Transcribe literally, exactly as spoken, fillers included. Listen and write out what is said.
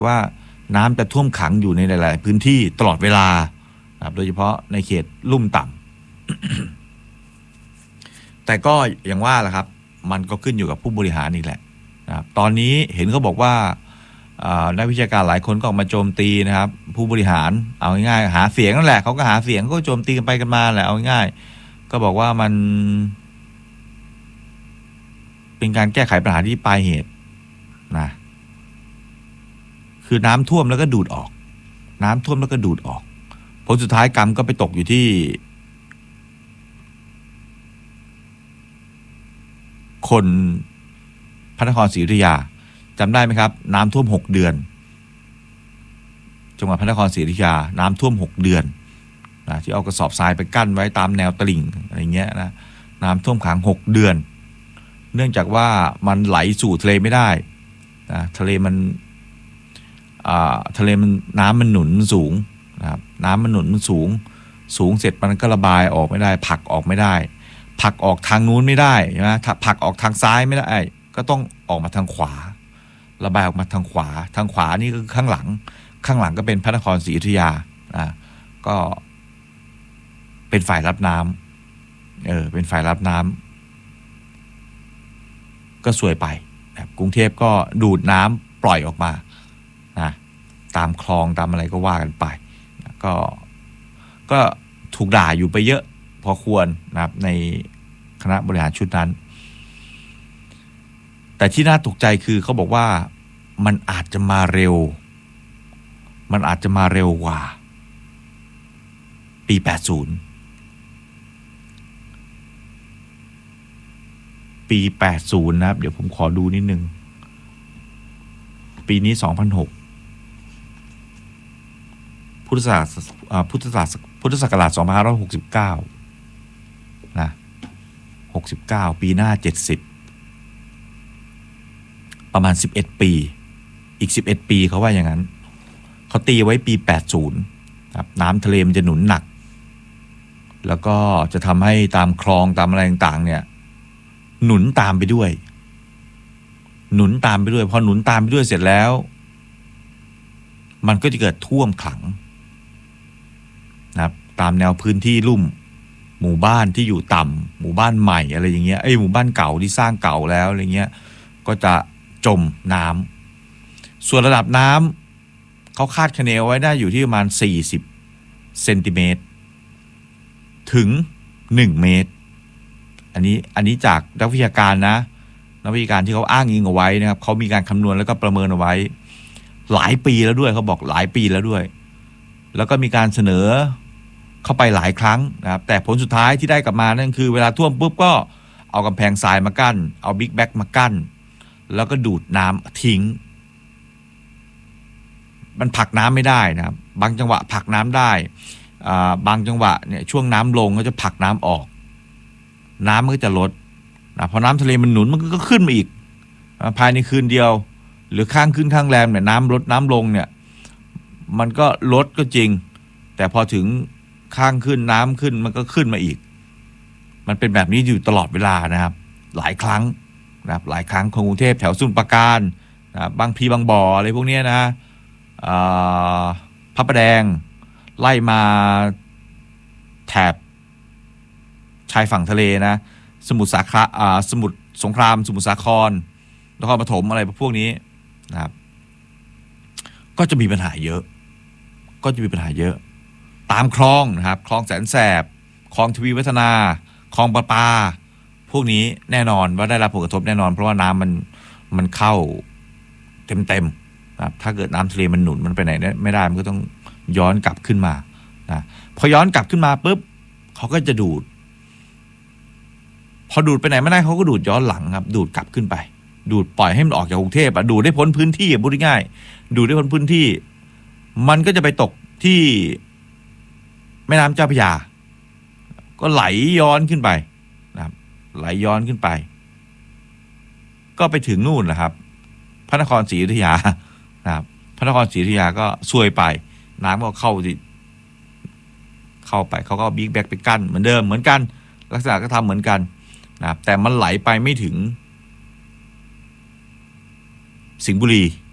ว่าน้ำจะท่วมขังอยู่ในหลายๆพื้นที่ตลอดเวลาครับโดยเฉพาะในเขตลุ่มต่ำ แต่ก็อย่างว่าแหละครับมันก็ขึ้นอยู่กับผู้บริหารนี่แหละนะครับตอนนี้เห็นเขาบอกว่านักวิชาการหลายคนก็ออกมาโจมตีนะครับผู้บริหารเอาง่ายๆหาเสียงนั่นแหละเขาก็หาเสียงก็โจมตีกันไปกันมาแหละเอาง่ายๆก็บอกว่ามันเป็นการแก้ไขปัญหาที่ปลายเหตุนะคือน้ำท่วมแล้วก็ดูดออกน้ำท่วมแล้วก็ดูดออกผลสุดท้ายกรรมก็ไปตกอยู่ที่คนพระนครศรีอยุธยาจำได้ไหมครับน้ำท่วมหกเดือนจังหวัดพระนครศรีอยุธยาน้ำท่วมหกเดือนนะที่เอากระสอบทรายไปกั้นไว้ตามแนวตลิ่งอะไรเงี้ยนะน้ำท่วมขังหกเดือนเนื่องจากว่ามันไหลสู่ทะเลไม่ได้นะทะเลมันอ่าทะเลมันน้ำมันหนุนสูงนะครับน้ำมันหนุนสูงสูงเสร็จมันก็ระบายออกไม่ได้ผลักออกไม่ได้ผลักออกทางนู้นไม่ได้ใช่ไหมผลักออกทางซ้ายไม่ได้ก็ต้องออกมาทางขวาระบายออกมาทางขวาทางขวานี่ก็ข้างหลังข้างหลังก็เป็นพระนครศรีอยุธยานะก็เป็นฝ่ายรับน้ำเออเป็นฝ่ายรับน้ำก็สวยไปนะกรุงเทพก็ดูดน้ำปล่อยออกมานะตามคลองตามอะไรก็ว่ากันไปนะก็ก็ถูกด่าอยู่ไปเยอะพอควรนะครับในคณะบริหารชุดนั้นแต่ที่น่าตกใจคือเขาบอกว่ามันอาจจะมาเร็วมันอาจจะมาเร็วกว่าปีแปดสิบปีแปดสิบนะครับเดี๋ยวผมขอดูนิดนึงปีนี้สองพันหกพุทธศักราชพุทธศักราชพุทธศักราชสองพันห้าร้อยหกสิบเก้านะหกสิบเก้าปีหน้าเจ็ดสิบประมาณสิบเอ็ดปีอีกสิบเอ็ดปีเขาว่าอย่างนั้นเขาตีไว้ปีแปดสิบครับน้ำทะเลมันจะหนุนหนักแล้วก็จะทำให้ตามคลองตามอะไรต่างๆเนี่ยหนุนตามไปด้วยหนุนตามไปด้วยพอหนุนตามไปด้วยเสร็จแล้วมันก็จะเกิดท่วมขังนะครับตามแนวพื้นที่ลุ่มหมู่บ้านที่อยู่ต่ำหมู่บ้านใหม่อะไรอย่างเงี้ยไอ้หมู่บ้านเก่าที่สร้างเก่าแล้วอะไรเงี้ยก็จะจมน้ำส่วนระดับน้ำเขาคาดคะเนไว้ได้อยู่ที่ประมาณสี่สิบเซนติเมตรถึงหนึ่งเมตรอันนี้อันนี้จากนักวิชาการนะนักวิชาการที่เขาอ้างอิงเอาไว้นะครับเขามีการคำนวณแล้วก็ประเมินเอาไว้หลายปีแล้วด้วยเขาบอกหลายปีแล้วด้วยแล้วก็มีการเสนอเข้าไปหลายครั้งนะครับแต่ผลสุดท้ายที่ได้กลับมานั่นคือเวลาท่วมปุ๊บก็เอากำแพงทรายมากั้นเอาบิ๊กแบ็กมากั้นแล้วก็ดูดน้ำทิ้งมันผลักน้ำไม่ได้นะครับบางจังหวะผลักน้ำได้อ่าบางจังหวะเนี่ยช่วงน้ำลงก็จะผลักน้ำออกน้ำมันก็จะลดนะพอน้ำทะเลมันหนุนมันก็ขึ้นมาอีกภายในคืนเดียวหรือข้างขึ้นข้างแรมเนี่ยน้ำลดน้ำลงเนี่ยมันก็ลดก็จริงแต่พอถึงข้างขึ้นน้ำขึ้นมันก็ขึ้นมาอีกมันเป็นแบบนี้อยู่ตลอดเวลานะครับหลายครั้งนะครับหลายครั้งของกรุงเทพแถวสมุทรปราการนะบางพลีบางบ่ออะไรพวกนี้นะพระประแดงไล่มาแถบชายฝั่งทะเลนะสมุทรสาครสมุทรสงครามสมุทรสาครนครปฐมอะไรพวกนี้นะครับก็จะมีปัญหาเยอะก็จะมีปัญหาเยอะตามคลองนะครับคลองแสนแสบคลองทวีวัฒนาคลองประปาพวกนี้แน่นอนว่าได้รับผลกระทบแน่นอนเพราะว่าน้ำมันมันเข้าเต็มๆนะครับถ้าเกิดน้ำทะเลมันหนุนมันไปไหนไม่ได้มันก็ต้องย้อนกลับขึ้นมานะพอย้อนกลับขึ้นมาปุ๊บเขาก็จะดูดพอดูดไปไหนไม่ได้เขาก็ดูดย้อนหลังครับดูดกลับขึ้นไปดูดปล่อยให้มันออกจากกรุงเทพอ่ะดูดได้พ้นพื้นที่พูดง่ายๆดูดได้พ้นพื้นที่มันก็จะไปตกที่แม่น้ำเจ้าพระยาก็ไหลย้อนขึ้นไปนะครับไหลย้อนขึ้นไปก็ไปถึงนู่นนะครับพระนครศรีอยุธยานะครับพระนครศรีอยุธยาก็ซวยไปน้ำก็เข้าที่เข้าไปเขาก็บิ๊กแบ็กไปกั้นเหมือนเดิมเหมือนกันลักษณะก็ทำเหมือนกันนะครับแต่มันไหลไปไม่ถึงสิงห์บุรี